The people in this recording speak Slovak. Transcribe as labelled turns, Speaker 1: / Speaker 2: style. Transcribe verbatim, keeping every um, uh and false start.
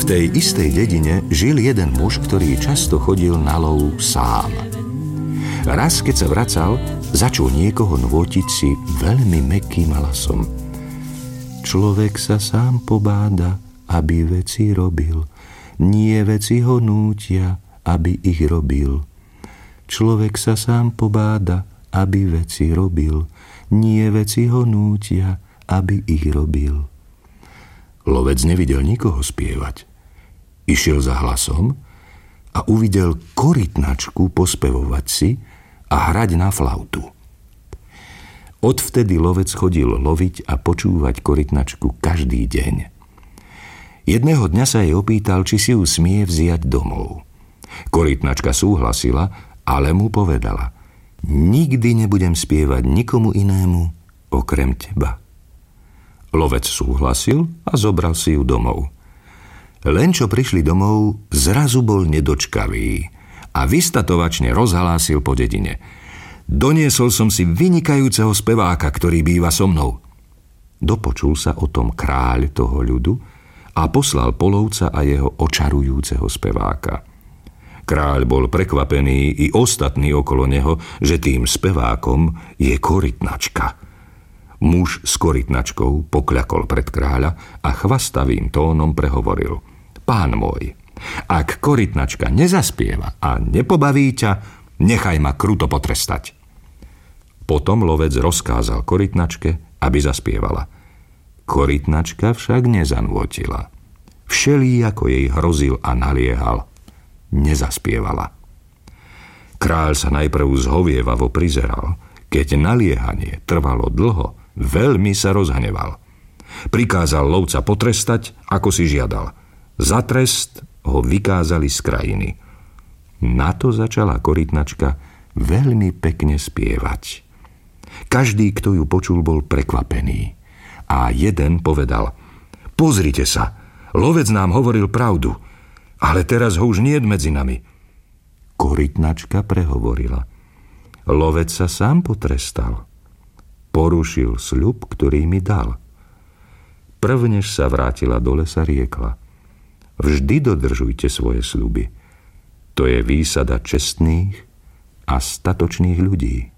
Speaker 1: tej istej dedine žil jeden muž, ktorý často chodil na lov sám. Raz, keď sa vracal, začul niekoho nôtiť si veľmi mäkkým hlasom. Človek sa sám pobáda, aby veci robil, nie veci ho nútia, aby ich robil. Človek sa sám pobáda, aby veci robil, nie veci ho nútia, aby ich robil. Lovec nevidel nikoho spievať. Išiel za hlasom a uvidel korytnačku pospevovať si a hrať na flautu. Odvtedy lovec chodil loviť a počúvať korytnačku každý deň. Jedného dňa sa jej opýtal, či si ju smie vziať domov. Korytnačka súhlasila, ale mu povedala: nikdy nebudem spievať nikomu inému okrem teba. Lovec súhlasil a zobral si ju domov. Len čo prišli domov, zrazu bol nedočkavý a vystatovačne rozhlásil po dedine: doniesol som si vynikajúceho speváka, ktorý býva so mnou. Dopočul sa o tom kráľ toho ľudu a poslal polovca a jeho očarujúceho speváka. Kráľ bol prekvapený i ostatní okolo neho, že tým spevákom je korytnačka. Muž s korytnačkou pokľakol pred kráľa a chvastavým tónom prehovoril: pán môj, ak korytnačka nezaspieva a nepobaví ťa, nechaj ma kruto potrestať. Potom lovec rozkázal korytnačke, aby zaspievala. Korytnačka však nezanôtila. Všelijako jej hrozil a naliehal, nezaspievala. Kráľ sa najprv zhovievavo prizeral. Keď naliehanie trvalo dlho, veľmi sa rozhneval. Prikázal lovca potrestať, ako si žiadal. Za trest ho vykázali z krajiny. Na to začala korytnačka veľmi pekne spievať. Každý, kto ju počul, bol prekvapený. A jeden povedal: pozrite sa, lovec nám hovoril pravdu, ale teraz ho už niet medzi nami. Korytnačka prehovorila: lovec sa sám potrestal. Porušil sľub, ktorý mi dal. Prvnež sa vrátila do lesa, riekla: vždy dodržujte svoje sľuby. To je výsada čestných a statočných ľudí.